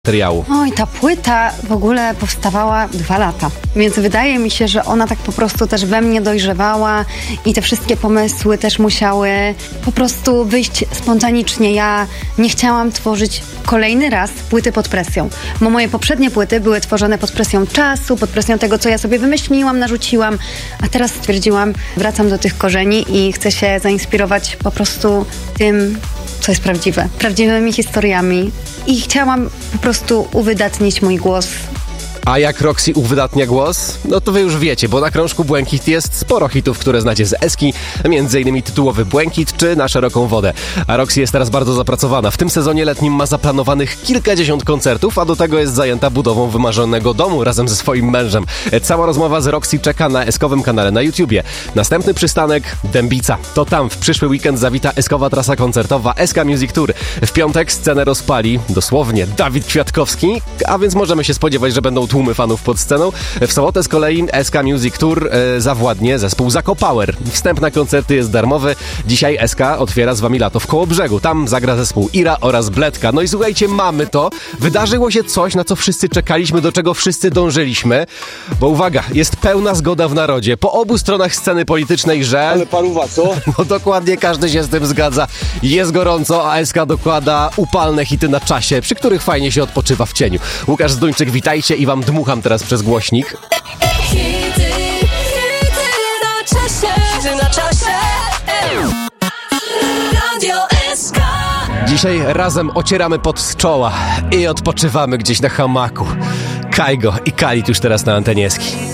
materiału. Oj, ta płyta w ogóle powstawała 2 lata, więc wydaje mi się, że ona tak po prostu też we mnie dojrzewała i te wszystkie pomysły też musiały po prostu wyjść spontanicznie. Ja nie chciałam tworzyć kolejny raz płyty pod presją, bo moje poprzednie płyty były tworzone pod presją czasu, pod presją tego, co ja sobie wymyśliłam, narzuciłam, a teraz stwierdziłam, wracam do tych korzeni i chcę się zainspirować po prostu tym, co jest prawdziwe, prawdziwymi historiami i chciałam po prostu uwydatnić mój głos. A jak Roxy uwydatnia głos? No to wy już wiecie, bo na krążku Błękit jest sporo hitów, które znacie z Eski, m.in. tytułowy Błękit czy Na szeroką wodę. A Roxy jest teraz bardzo zapracowana. W tym sezonie letnim ma zaplanowanych kilkadziesiąt koncertów, a do tego jest zajęta budową wymarzonego domu razem ze swoim mężem. Cała rozmowa z Roxy czeka na Eskowym kanale na YouTubie. Następny przystanek Dębica. To tam w przyszły weekend zawita Eskowa trasa koncertowa SK Music Tour. W piątek scenę rozpali dosłownie Dawid Kwiatkowski, a więc możemy się spodziewać, że będą tłumy fanów pod sceną. W sobotę z kolei SK Music Tour zawładnie zespół Zako Power. Wstęp na koncerty jest darmowy. Dzisiaj SK otwiera z wami lato w Kołobrzegu. Tam zagra zespół Ira oraz Bledka. No i słuchajcie, mamy to. Wydarzyło się coś, na co wszyscy czekaliśmy, do czego wszyscy dążyliśmy. Bo uwaga, jest pełna zgoda w narodzie. Po obu stronach sceny politycznej, że... Ale paruwa, co? No dokładnie, każdy się z tym zgadza. Jest gorąco, a SK dokłada upalne hity na czasie, przy których fajnie się odpoczywa w cieniu. Łukasz Zduńczyk, witajcie i wam dmucham teraz przez głośnik. Hity na czasie. Radio SK. Dzisiaj razem ocieramy pot z czoła i odpoczywamy gdzieś na hamaku. Kajgo i Khalid już teraz na antenie Eski.